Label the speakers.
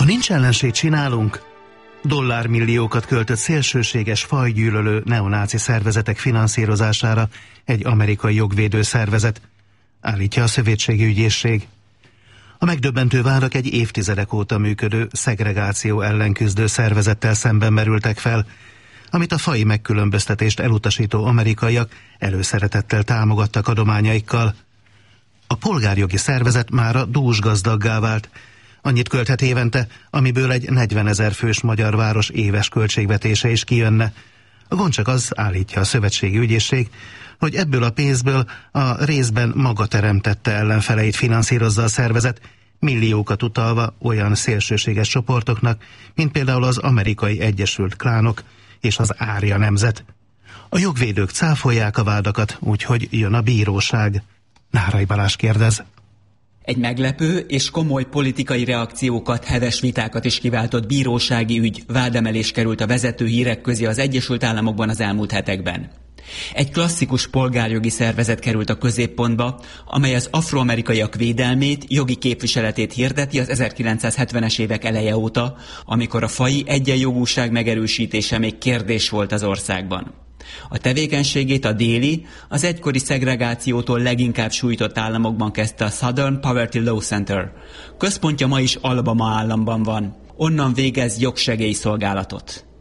Speaker 1: nincs ellenség, csinálunk. Dollármilliókat költött szélsőséges, fajgyűlölő neonáci szervezetek finanszírozására egy amerikai jogvédő szervezet, állítja a szövetségi ügyészség. A megdöbbentő vádak egy évtizedek óta működő szegregáció ellen küzdő szervezettel szemben merültek fel, amit a faji megkülönböztetést elutasító amerikaiak előszeretettel támogattak adományaikkal. A polgárjogi szervezet mára dúsgazdaggá vált. Annyit költhet évente, amiből egy 40 000 fős magyar város éves költségvetése is kijönne. A gond csak az, állítja a szövetségi ügyészség, hogy ebből a pénzből a részben maga teremtette ellenfeleit finanszírozza a szervezet, milliókat utalva olyan szélsőséges csoportoknak, mint például az Amerikai Egyesült Klánok és az Árja nemzet. A jogvédők cáfolják a vádakat, úgyhogy jön a bíróság. Nárai Balázs kérdez.
Speaker 2: Egy meglepő és komoly politikai reakciókat, heves vitákat is kiváltott bírósági ügy, vádemelés került a vezető hírek közé az Egyesült Államokban az elmúlt hetekben. Egy klasszikus polgárjogi szervezet került a középpontba, amely az afroamerikaiak védelmét, jogi képviseletét hirdeti az 1970-es évek eleje óta, amikor a faji egyenjogúság megerősítése még kérdés volt az országban. A tevékenységét a déli, az egykori szegregációtól leginkább sújtott államokban kezdte a Southern Poverty Law Center. Központja ma is Alabama államban van. Onnan végez jogsegélyszolgálatot.